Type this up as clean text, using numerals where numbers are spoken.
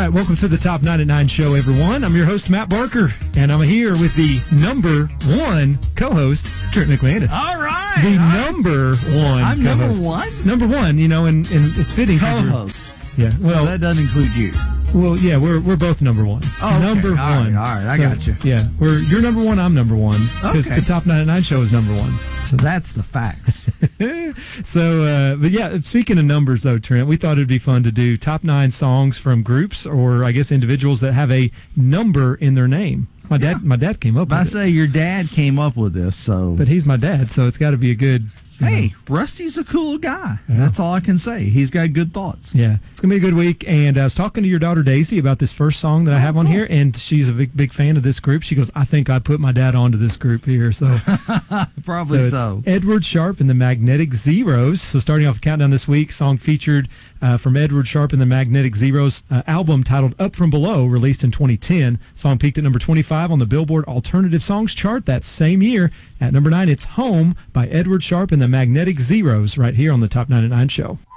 right, welcome to the Top 99 show, everyone. I'm your host, Matt Barker, and I'm here with the number one co-host, Trent McManus. All right. The number one I'm co-host. number one? Number one, and it's fitting. Co-host. Yeah, well, so that doesn't include you. Well, yeah, we're both number one. Oh, okay. Number one. All right, I got you. Yeah, you're number one, I'm number one, because the Top 99 show is number one. So that's the facts. But yeah, speaking of numbers, though, Trent, we thought it'd be fun to do top 9 songs from groups or, I guess, individuals that have a number in their name. My dad came up with it. I say your dad came up with this, so. But he's my dad, so it's got to be a good. Hey, Rusty's a cool guy. Yeah. That's all I can say. He's got good thoughts. Yeah, it's going to be a good week. And I was talking to your daughter, Daisy, about this first song that I have on here, and she's a big fan of this group. She goes, I think I put my dad onto this group here. So Probably so. Edward Sharpe and the Magnetic Zeros. So starting off the countdown this week, song featured from Edward Sharpe and the Magnetic Zeros album titled Up From Below, released in 2010. Song peaked at number 25 on the Billboard Alternative Songs chart that same year. At number 9, it's Home by Edward Sharpe and the Magnetic Zeros right here on the Top 99 show.